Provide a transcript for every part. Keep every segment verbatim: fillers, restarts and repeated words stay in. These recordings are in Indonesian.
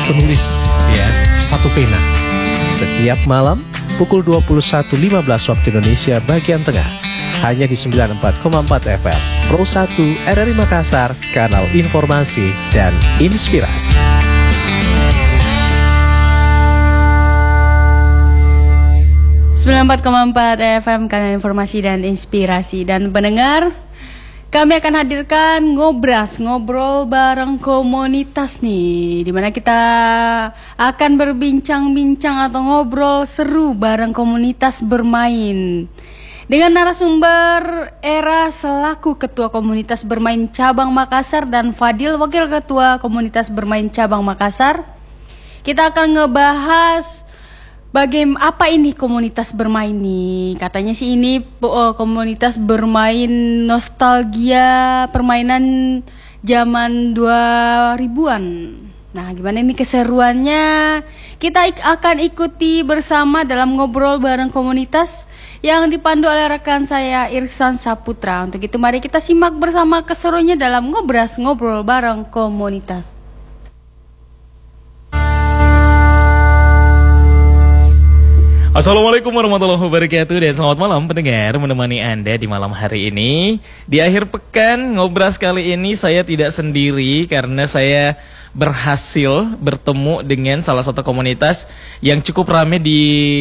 penulis ya, satu pena. Setiap malam pukul dua puluh satu lima belas waktu Indonesia bagian tengah, hanya di sembilan puluh empat koma empat F M Pro satu R R I Makassar, kanal informasi dan inspirasi. sembilan puluh empat koma empat F M, kanal informasi dan inspirasi. Dan pendengar, kami akan hadirkan Ngobras, ngobrol bareng komunitas nih, dimana kita akan berbincang-bincang atau ngobrol seru bareng komunitas bermain dengan narasumber Era selaku Ketua Komunitas Bermain Cabang Makassar dan Fadil Wakil Ketua Komunitas Bermain Cabang Makassar. Kita akan ngebahas bagaimana apa ini komunitas bermain nih. Katanya sih ini uh, komunitas bermain nostalgia permainan zaman dua ribuan. Nah, gimana ini keseruannya? Kita ik- akan ikuti bersama dalam ngobrol bareng komunitas yang dipandu oleh rekan saya Irsan Saputra. Untuk itu mari kita simak bersama keseruannya dalam Ngobras, ngobrol bareng komunitas. Assalamualaikum warahmatullahi wabarakatuh dan selamat malam pendengar, menemani Anda di malam hari ini. Di akhir pekan Ngobras kali ini saya tidak sendiri karena saya berhasil bertemu dengan salah satu komunitas yang cukup rame di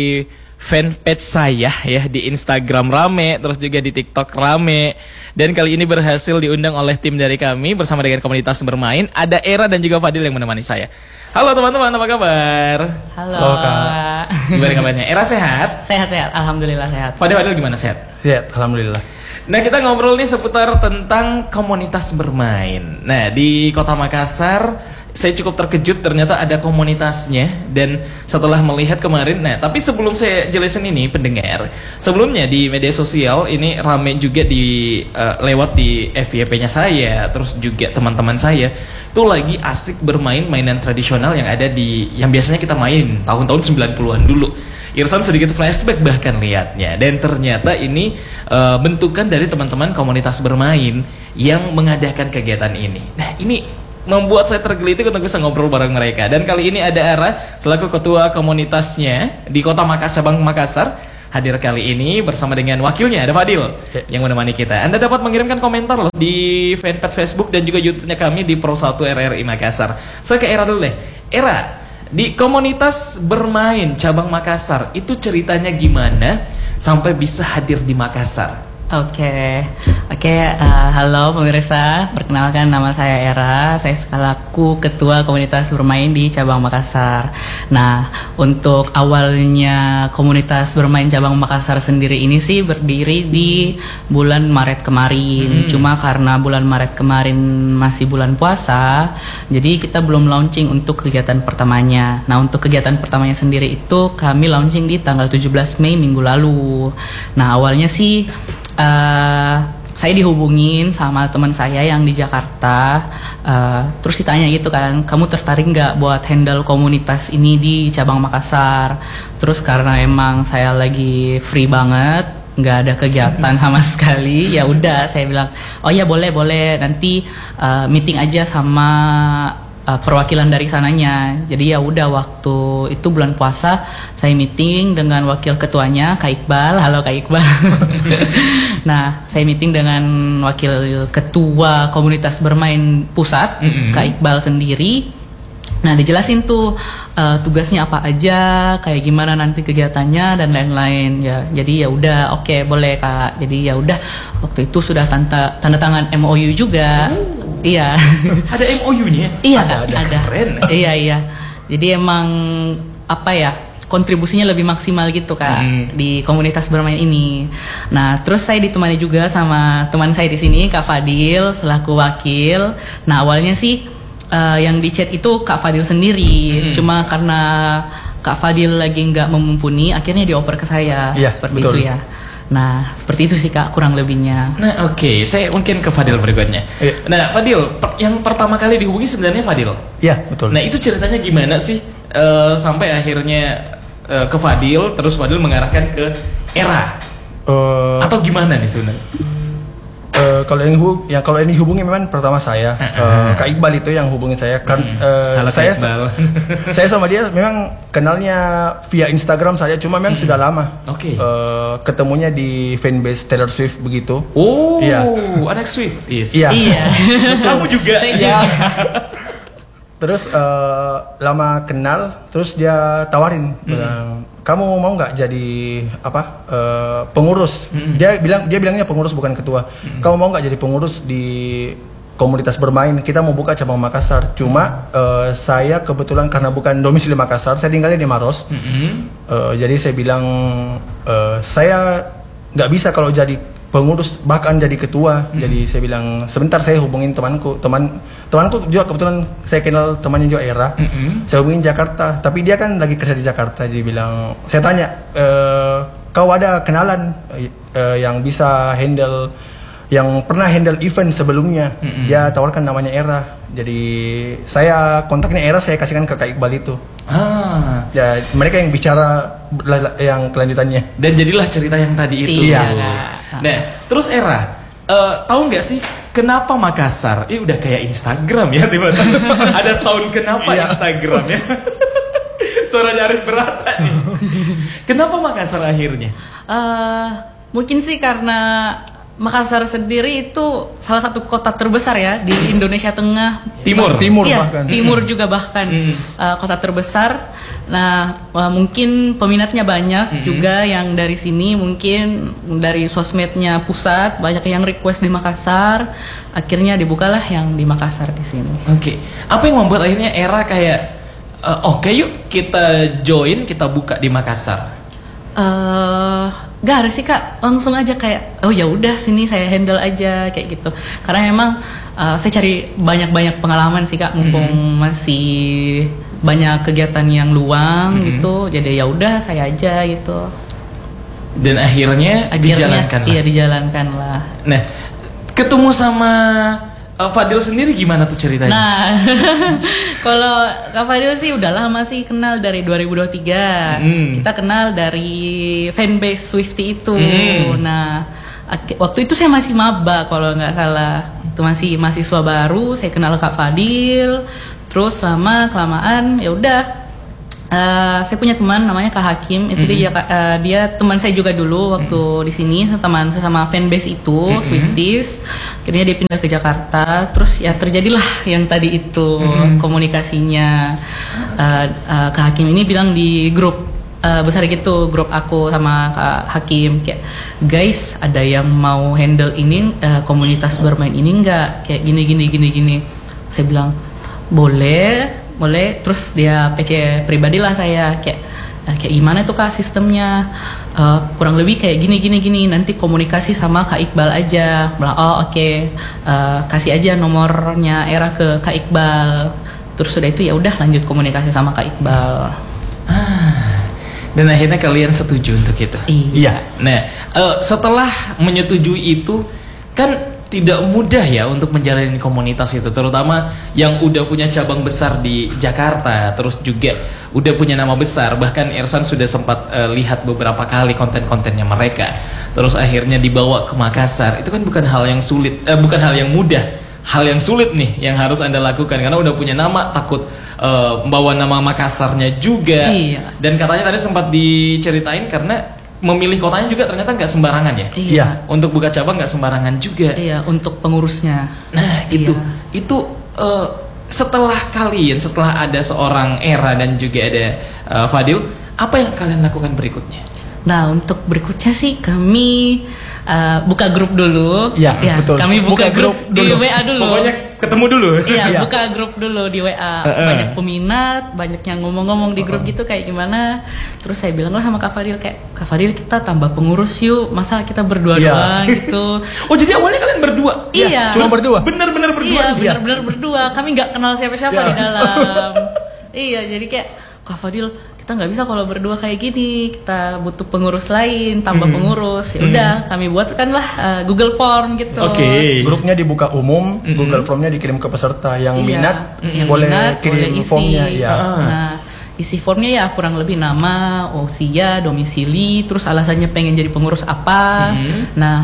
fanpage saya ya, di Instagram rame, terus juga di TikTok rame. Dan kali ini berhasil diundang oleh tim dari kami bersama dengan komunitas bermain. Ada Era dan juga Fadil yang menemani saya. Halo teman-teman, apa kabar? Halo, Halo Kak. Gimana kabarnya? Era sehat? Sehat-sehat, alhamdulillah sehat. Fadil, Fadil gimana, sehat? Sehat, alhamdulillah. Nah, kita ngobrol nih seputar tentang komunitas bermain. Nah, di Kota Makassar saya cukup terkejut ternyata ada komunitasnya. Dan setelah melihat kemarin, nah tapi sebelum saya jelasin ini pendengar, sebelumnya di media sosial ini rame juga di uh, lewat di F Y P-nya saya, terus juga teman-teman saya itu lagi asik bermain mainan tradisional yang ada di, yang biasanya kita main tahun-tahun sembilan puluhan dulu. Irsan sedikit flashback bahkan lihatnya, dan ternyata ini uh, bentukan dari teman-teman komunitas bermain yang mengadakan kegiatan ini. Nah, ini membuat saya tergelitik untuk bisa ngobrol bareng mereka. Dan kali ini ada Era selaku ketua komunitasnya di Kota Makassar, Cabang Makassar, hadir kali ini bersama dengan wakilnya ada Fadil yang menemani kita. Anda dapat mengirimkan komentar loh di fanpage Facebook dan juga YouTube-nya kami di Pro satu R R I Makassar. Saya ke Era dulu deh. Era, di komunitas bermain Cabang Makassar itu ceritanya gimana sampai bisa hadir di Makassar? Oke, oke. uh, halo pemirsa, perkenalkan nama saya Era. Saya selaku Ketua Komunitas Bermain di Cabang Makassar. Nah, untuk awalnya komunitas bermain Cabang Makassar sendiri ini sih berdiri di bulan Maret kemarin. Hmm. Cuma karena bulan Maret kemarin masih bulan puasa, jadi kita belum launching untuk kegiatan pertamanya. Nah, untuk kegiatan pertamanya sendiri itu kami launching di tanggal tujuh belas Mei minggu lalu. Nah, awalnya sih Uh, saya dihubungin sama teman saya yang di Jakarta, uh, terus ditanya gitu kan, kamu tertarik nggak buat handle komunitas ini di Cabang Makassar? Terus karena emang saya lagi free banget, nggak ada kegiatan sama sekali, ya udah saya bilang, oh ya boleh boleh, nanti uh, meeting aja sama Uh, perwakilan dari sananya. Jadi ya udah, waktu itu bulan puasa saya meeting dengan wakil ketuanya Kak Iqbal. Halo Kak Iqbal. Nah, saya meeting dengan wakil ketua komunitas bermain pusat, mm-hmm. Kak Iqbal sendiri. Nah, dijelasin tuh uh, tugasnya apa aja, kayak gimana nanti kegiatannya dan lain-lain ya. Jadi ya udah, oke okay, boleh Kak. Jadi ya udah, waktu itu sudah tanda tanda tangan M O U juga. Oh. Iya. Ada M O U-nya? Iya, ada. ada. ada. Keren. Iya, iya. Jadi emang apa ya? kontribusinya lebih maksimal gitu Kak, hmm. di komunitas bermain ini. Nah, terus saya ditemani juga sama teman saya di sini, Kak Fadil selaku wakil. Nah, awalnya sih Uh, yang di chat itu Kak Fadil sendiri, hmm. cuma karena Kak Fadil lagi nggak memumpuni, akhirnya dioper ke saya, ya, seperti betul. Itu ya. Nah, seperti itu sih Kak, kurang lebihnya. Nah, oke, okay. Saya mungkin ke Fadil berikutnya. Ya. Nah, Fadil, per yang pertama kali dihubungi sebenarnya Fadil. Iya, betul. Nah, itu ceritanya gimana sih uh, sampai akhirnya uh, ke Fadil, terus Fadil mengarahkan ke Era? Uh, Atau gimana nih sebenarnya? Uh, kalau yang hu- yang kalau ini hubungi memang pertama saya uh, Kak Iqbal itu yang hubungi saya kan uh, Halo, saya Kak Iqbal. saya sama dia memang kenalnya via Instagram saja cuma memang sudah lama. Oke. Uh, ketemunya di fanbase Taylor Swift begitu. Oh, Iya. anak Swifties. Iya. Iya. Kamu juga. Saya Iya. Terus uh, lama kenal, terus dia tawarin, bilang, kamu mau nggak jadi apa uh, pengurus? Dia bilang dia bilangnya pengurus bukan ketua. Kamu mau nggak jadi pengurus di komunitas bermain? Kita mau buka cabang Makassar. Cuma uh, saya kebetulan karena bukan domisili Makassar, saya tinggalnya di Maros. Uh, jadi saya bilang uh, saya nggak bisa kalau jadi pengurus bahkan jadi ketua. Hmm. Jadi saya bilang sebentar saya hubungin temanku, teman temanku juga kebetulan saya kenal temannya juga Era. Hmm. Saya hubungin Jakarta, tapi dia kan lagi kerja di Jakarta. Jadi bilang, saya tanya, e, kau ada kenalan e, yang bisa handle, yang pernah handle event sebelumnya? Hmm. Dia tawarkan namanya Era. Jadi saya kontaknya Era, saya kasihkan ke Kak Iqbal itu. Ah. Ya mereka yang bicara yang kelanjutannya. Dan jadilah cerita yang tadi itu. Iya. Nah, terus Era, uh, tahu nggak sih kenapa Makassar? Ini udah kayak Instagram ya, tiba-tiba ada sound kenapa Instagram ya? Suaranya Arif Berata nih. Kenapa Makassar akhirnya? Uh, mungkin sih karena Makassar sendiri itu salah satu kota terbesar ya di Indonesia Tengah, Timur, bah- timur iya, bahkan. timur juga bahkan Mm. uh, kota terbesar. Nah, wah, mungkin peminatnya banyak Mm-hmm. juga yang dari sini, mungkin dari sosmednya pusat banyak yang request di Makassar. Akhirnya dibukalah yang di Makassar di sini. Oke, apa yang membuat akhirnya Era kayak, uh, oke yuk kita join, kita buka di Makassar? Eh, gak harus sih Kak, langsung aja kayak oh ya udah sini saya handle aja kayak gitu. Karena emang uh, saya cari banyak-banyak pengalaman sih Kak, mumpung Mm-hmm. masih banyak kegiatan yang luang Mm-hmm. gitu. Jadi ya udah saya aja gitu. Dan akhirnya, Akhirnya dijalankan lah. iya dijalankan lah. Nah, ketemu sama uh, Fadil sendiri gimana tuh ceritanya? Nah, kalau Kak Fadil sih udah lama sih kenal dari dua ribu dua puluh tiga. Hmm. Kita kenal dari fanbase Swiftie itu. Hmm. Nah, ak- waktu itu saya masih maba kalau nggak salah. Itu masih mahasiswa baru. Saya kenal Kak Fadil. Terus lama kelamaan ya udah. Uh, saya punya teman namanya Kak Hakim. Itu dia uh, dia teman saya juga dulu waktu di sini, teman saya sama fanbase itu Swifties. Akhirnya dia pindah ke Jakarta. Terus ya terjadilah yang tadi itu komunikasinya. Uh, uh, Kak Hakim ini bilang di grup uh, besar gitu, grup aku sama Kak Hakim kayak, guys ada yang mau handle ini uh, komunitas bermain ini nggak? Kayak gini gini gini gini. Saya bilang boleh. Boleh, terus dia P C pribadi lah saya kayak kayak gimana tuh Kak sistemnya, uh, kurang lebih kayak gini gini gini, nanti komunikasi sama Kak Iqbal aja. Bilang oh oke, okay. uh, kasih aja nomornya Era ke Kak Iqbal. Terus sudah itu ya udah lanjut komunikasi sama Kak Iqbal. Ah, dan akhirnya kalian setuju untuk itu. Iya. Nah, uh, setelah menyetujui itu kan tidak mudah ya untuk menjalani komunitas itu, terutama yang udah punya cabang besar di Jakarta, terus juga udah punya nama besar. Bahkan Ersan sudah sempat uh, lihat beberapa kali konten-kontennya mereka. Terus akhirnya dibawa ke Makassar. Itu kan bukan hal yang sulit, eh, bukan hal yang mudah. Hal yang sulit nih yang harus Anda lakukan karena udah punya nama, takut uh, membawa nama Makassarnya juga. Iya. Dan katanya tadi sempat diceritain karena memilih kotanya juga ternyata nggak sembarangan ya. Iya. Untuk buka cabang nggak sembarangan juga. Iya, untuk pengurusnya. Nah itu Iya. itu uh, setelah kalian, setelah ada seorang Era dan juga ada uh, Fadil, apa yang kalian lakukan berikutnya? Nah, untuk berikutnya sih kami uh, buka grup dulu. Iya, betul. Kami buka, Buka grup, grup di dulu. W A dulu. Pokoknya ketemu dulu. Iya, Iya. buka grup dulu di W A. Uh-uh. Banyak peminat, banyak yang ngomong-ngomong di grup gitu kayak gimana. Terus saya bilang lah sama Kak Fadil kayak, Kak Fadil kita tambah pengurus yuk. Masa kita berdua Iya. doang gitu. Oh jadi awalnya kalian berdua? Iya. Cuma berdua. Bener-bener berdua. Iya, nih? benar-benar berdua. Kami nggak kenal siapa-siapa Iya. di dalam. Iya, jadi kayak Kak Fadil, kita nggak bisa kalau berdua kayak gini. Kita butuh pengurus lain, tambah pengurus. Ya udah, kami buatkanlah uh, Google Form gitu. Oke. Grupnya dibuka umum, Google Formnya dikirim ke peserta yang Iya, minat yang boleh minat, kirim boleh isi. formnya. Ya. Nah, isi formnya ya kurang lebih nama, usia, domisili, terus alasannya pengen jadi pengurus apa. Nah,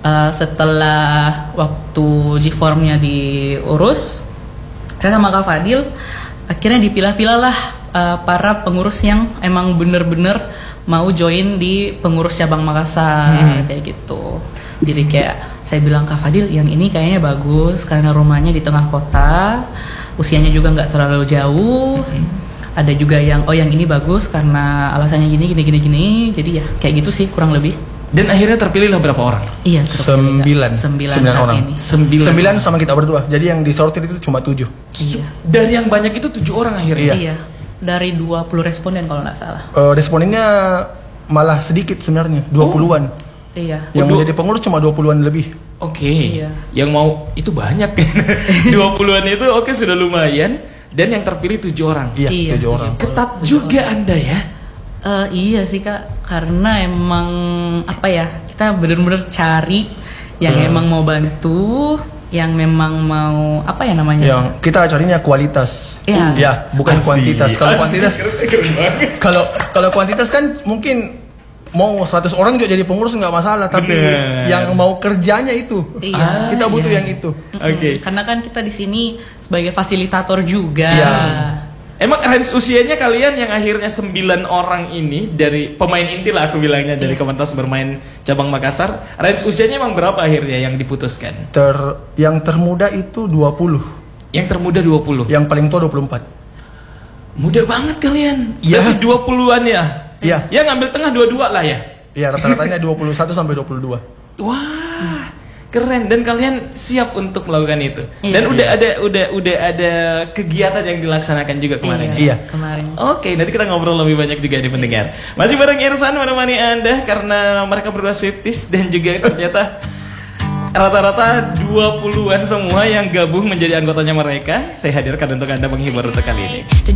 uh, setelah waktu G-formnya diurus, saya sama Kak Fadil akhirnya dipilah-pilah lah uh, para pengurus yang emang bener-bener mau join di pengurus cabang Makassar, hmm. kayak gitu. Jadi kayak saya bilang Kak Fadil, yang ini kayaknya bagus karena rumahnya di tengah kota, usianya juga nggak terlalu jauh. Hmm. Ada juga yang oh yang ini bagus karena alasannya gini gini gini gini. Jadi ya kayak gitu sih kurang lebih. Dan akhirnya terpilihlah berapa orang? Iya, sembilan. Sembilan, sembilan orang. ini. Sembilan. Sembilan sama kita berdua. Jadi yang disortir itu cuma tujuh. Iya. Dari yang banyak itu tujuh orang akhirnya. Iya. Iya. Dari dua puluh responden kalau nggak salah. Uh, respondennya malah sedikit sebenarnya, dua puluhan. Iya. Yang Oh, menjadi pengurus cuma dua puluhan lebih. Oke. Iya. Yang mau itu banyak. dua puluhan itu oke sudah lumayan. Dan yang terpilih tujuh orang. Iya, Iya, tujuh orang. Ketat Tujuh juga Anda ya. Uh, iya sih Kak, karena emang apa ya, kita bener-bener cari yang Hmm. emang mau bantu, yang memang mau apa ya namanya? Yang kita carinya kualitas. Iya. Ya, bukan Asik. kuantitas. Kalau Asik. kuantitas Keren banget. kalau kalau kuantitas kan mungkin mau seratus orang juga jadi pengurus nggak masalah, tapi Bener. yang mau kerjanya itu. Iya. Kita butuh iya. yang itu. Oke. Mm-mm, karena kan kita di sini sebagai fasilitator juga. Iya. Emang range usianya kalian yang akhirnya sembilan orang ini dari pemain inti lah aku bilangnya dari komunitas bermain cabang Makassar, range usianya emang berapa akhirnya yang diputuskan? Ter yang termuda itu dua puluh, Yang termuda dua puluh. yang paling tua dua puluh empat. Muda banget kalian. Iya. Berarti dua puluhan ya? Iya. Ya ngambil tengah dua-dua lah ya. Ya, rata-ratanya dua puluh satu sampai dua puluh dua. Wah, keren dan kalian siap untuk melakukan itu. Iya. Dan udah ada udah udah ada kegiatan yang dilaksanakan juga kemarin. Iya. Kemarin. Oke, nanti kita ngobrol lebih banyak juga di pendengar. Masih bareng Irsan menemani Anda karena mereka berdua Swifties dan juga ternyata rata-rata dua puluhan semua yang gabung menjadi anggotanya mereka. Saya hadirkan untuk Anda menghibur untuk kali ini.